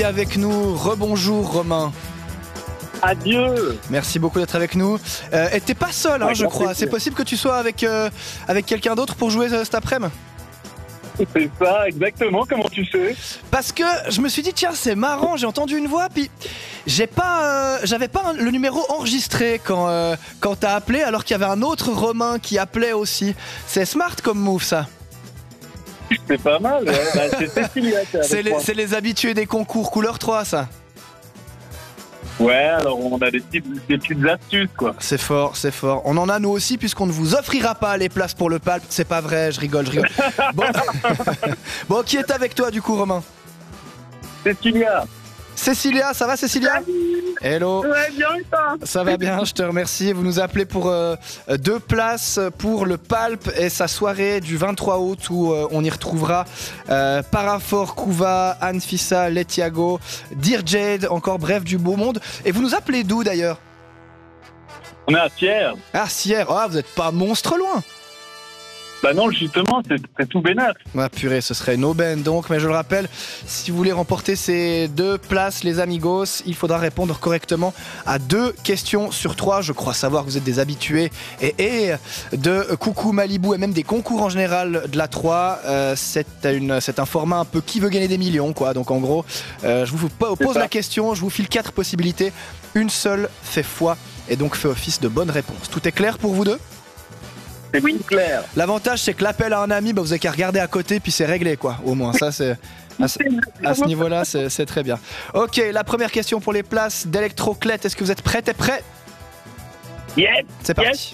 Avec nous, rebonjour Romain. Adieu. Merci beaucoup d'être avec nous. Et t'es pas seul, je crois. C'est possible que tu sois avec quelqu'un d'autre pour jouer cet après-midi? C'est ça, exactement. Comment tu sais? Parce que je me suis dit, tiens, c'est marrant, j'ai entendu une voix, puis j'avais pas le numéro enregistré quand t'as appelé, alors qu'il y avait un autre Romain qui appelait aussi. C'est smart comme move, ça. C'est pas mal, ouais. Bah, c'est Cécilia. C'est les habitués des concours couleur 3, ça. Ouais, alors on a des petites astuces, quoi. C'est fort, c'est fort. On en a nous aussi, puisqu'on ne vous offrira pas les places pour le Palp. C'est pas vrai, je rigole. Bon. Bon, qui est avec toi du coup, Romain? Cécilia. Cécilia, ça va Cécilia? Hello. Ouais, bien et toi? Ça va bien, je te remercie. Vous nous appelez pour 2 places pour le Palp et sa soirée du 23 août où on y retrouvera Parafor, Kuva, Anfisa, Letiago, Dear Jade, encore bref du beau monde. Et vous nous appelez d'où d'ailleurs? On est à Sierre. Ah, Sierre, vous êtes pas monstre loin. Bah non, justement, c'est tout bénef. Ah purée, ce serait une aubaine donc, mais je le rappelle, si vous voulez remporter ces 2 places, les amigos, il faudra répondre correctement à 2 questions sur 3. Je crois savoir que vous êtes des habitués et de Coucou Malibu et même des concours en général de la 3. C'est un format un peu qui veut gagner des millions, quoi. Donc en gros, je vous pose la question, je vous file 4 possibilités. Une seule fait foi et donc fait office de bonne réponse. Tout est clair pour vous deux? C'est oui, clair. L'avantage, c'est que l'appel à un ami, vous avez qu'à regarder à côté, puis c'est réglé, quoi. Au moins, ça, c'est à ce niveau-là, c'est très bien. Ok, la première question pour les places d'Electroclette. Est-ce que vous êtes prêts et prêts? Yes. C'est parti.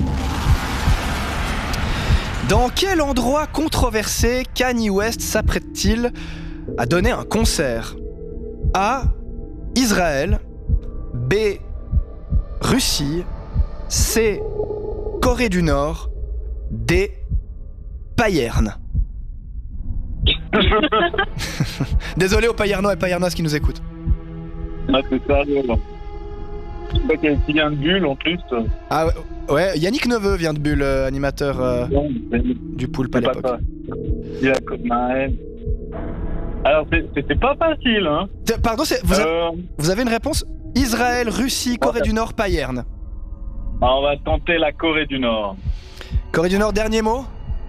Dans quel endroit controversé Kanye West s'apprête-t-il à donner un concert? A. Israël. B. Russie. C. Corée du Nord. D. Payerne. Désolé aux Payernois et Payernoises qui nous écoutent. Ah, c'est ça, je sais qu'il vient de Bulle en plus. Ah ouais, Yannick Neveu vient de Bulle, animateur du Poulpe à l'époque. Alors c'était pas facile, hein. Pardon, vous avez une réponse? Israël, Russie, Corée du Nord, Payerne. On va tenter la Corée du Nord. Corée du Nord, dernier mot?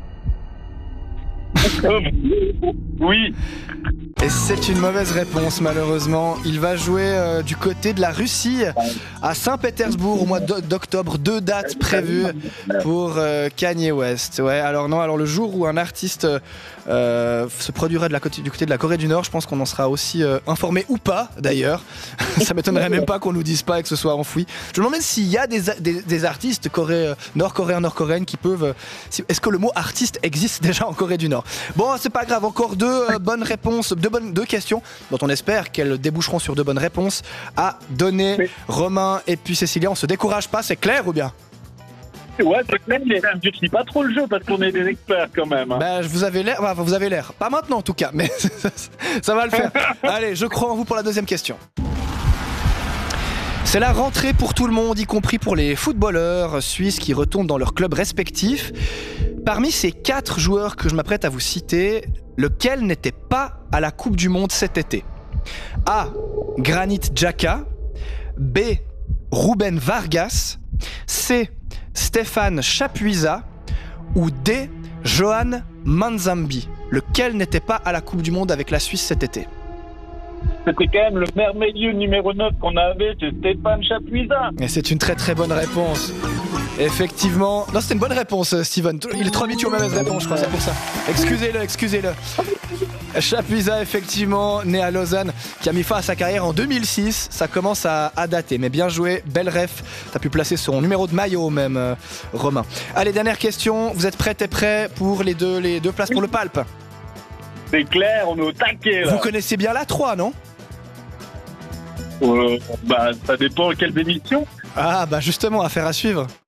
Oui. Et c'est une mauvaise réponse, malheureusement. Il va jouer du côté de la Russie, à Saint-Pétersbourg, au mois d'octobre. 2 dates prévues pour Kanye West. Ouais, alors le jour où un artiste se produira du côté de la Corée du Nord, je pense qu'on en sera aussi informé ou pas, d'ailleurs. Ça m'étonnerait même pas qu'on nous dise pas et que ce soit enfoui. Je me demande s'il y a des artistes nord-coréens, nord-coréennes qui peuvent... Est-ce que le mot artiste existe déjà en Corée du Nord? Bon, c'est pas grave, encore 2 bonnes réponses, 2 questions dont on espère qu'elles déboucheront sur 2 bonnes réponses à donner. Oui. Romain et puis Cécilia, on se décourage pas, c'est clair ou bien? Ouais, c'est clair, mais je dis pas trop le jeu parce qu'on est des experts quand même. Bah, vous avez l'air. Pas maintenant en tout cas, mais ça va le faire. Allez, je crois en vous pour la 2e question. C'est la rentrée pour tout le monde, y compris pour les footballeurs suisses qui retournent dans leurs clubs respectifs. Parmi ces 4 joueurs que je m'apprête à vous citer, lequel n'était pas à la Coupe du Monde cet été? A. Granit Xhaka. B. Ruben Vargas. C. Stéphane Chapuisat. Ou D. Johan Manzambi. Lequel n'était pas à la Coupe du Monde avec la Suisse cet été? C'était quand même le merveilleux numéro 9 qu'on avait, c'est Stéphane Chapuisat. Et c'est une très très bonne réponse. Effectivement. Non, c'était une bonne réponse, Steven. Il est trop habitué aux mauvaises réponses, je crois, c'est pour ça. Excusez-le. Chapuisat, effectivement, né à Lausanne, qui a mis fin à sa carrière en 2006. Ça commence à dater, mais bien joué, belle ref. T'as pu placer son numéro de maillot même, Romain. Allez, dernière question. Vous êtes prêts pour les deux places pour le Palp? C'est clair, on est au taquet là. Vous connaissez bien la 3, non? Bah, ça dépend quelle émission. Ah, bah justement, affaire à suivre.